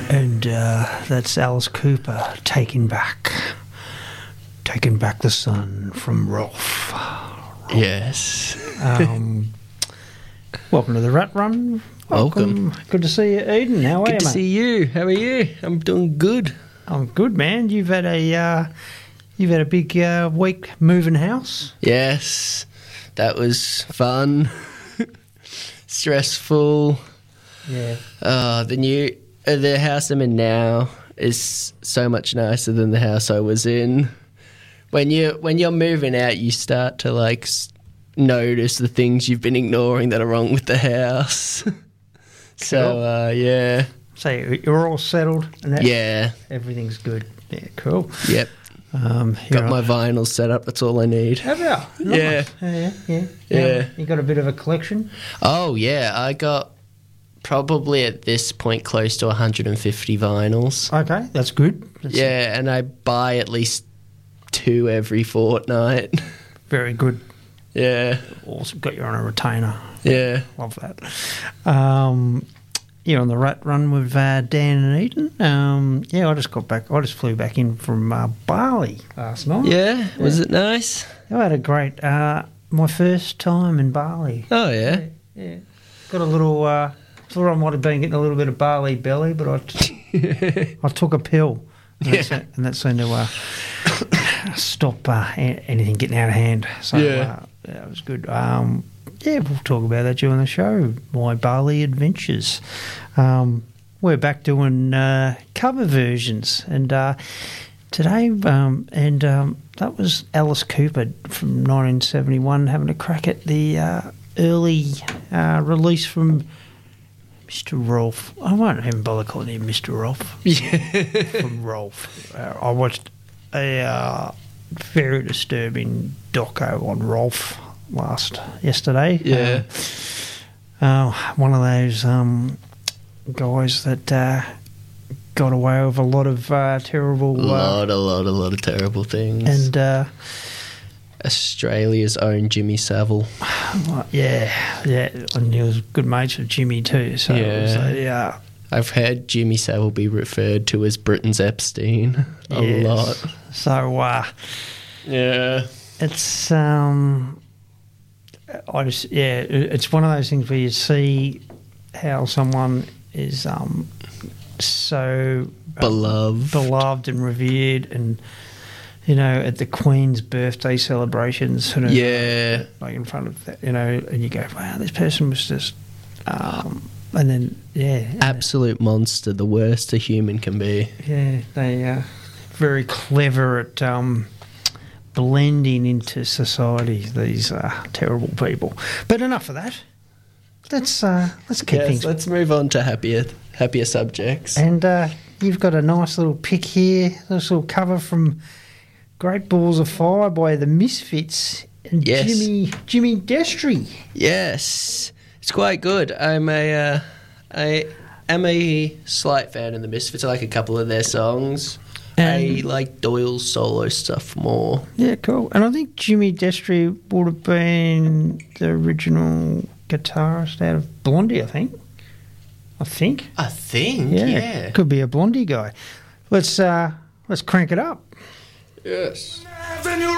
And that's Alice Cooper, Taking Back the Sun from Rolf. Yes. Welcome to the Rat Run. Welcome. Good to see you, Eden. How are you, Good to mate? see you. How are you? I'm doing good. I'm good, man. You've had a big week moving house. Yes, that was fun. Stressful. Yeah. The house I'm in now is so much nicer than the house I was in. When you're moving out, you start to notice the things you've been ignoring that are wrong with the house. So yeah. So you're all settled, and Yeah. everything's good. Yeah, cool. Yep. Got my vinyl set up. That's all I need. Have you? Nice. Yeah. You got a bit of a collection. Oh yeah, I got probably at this point close to 150 vinyls. Okay, that's good. Yeah, and I buy at least 2 every fortnight. Very good. Yeah. Awesome. Got you on a retainer. Yeah. Love that. You're on the Rat Run with Dan and Eden. I just got back. I just flew back in from Bali last night. Yeah? Was it nice? I had a great, my first time in Bali. Oh, yeah? Yeah. Got a little, thought I might have been getting a little bit of Bali belly, but I took a pill. And that seemed to stop anything getting out of hand. So it was good. We'll talk about that during the show. My Bali adventures. We're back doing cover versions, and today, that was Alice Cooper from 1971 having a crack at the early release from Mr. Rolf. I won't even bother calling him Mr. Rolf. From Rolf. I watched a very disturbing doco on Rolf yesterday. Yeah. One of those guys that got away with a lot of terrible... A lot of terrible things. And... Australia's own Jimmy Savile. Yeah, and he was good mates with Jimmy too. So yeah. I've heard Jimmy Savile be referred to as Britain's Epstein a lot. So yeah, it's it's one of those things where you see how someone is so beloved and revered, and at the Queen's birthday celebrations, sort of, like in front of that, and you go, wow, this person was just, and then, absolute monster, the worst a human can be. Yeah, they very clever at blending into society, these terrible people. But enough of that. Let's keep things. Let's move on to happier subjects. And you've got a nice little pick here, this little cover from Great Balls of Fire by the Misfits and Jimmy Destry. Yes, it's quite good. I am a slight fan of the Misfits. I like a couple of their songs. I like Doyle's solo stuff more. Yeah, cool. And I think Jimmy Destry would have been the original guitarist out of Blondie, I think. Yeah. Could be a Blondie guy. Let's crank it up. Yes.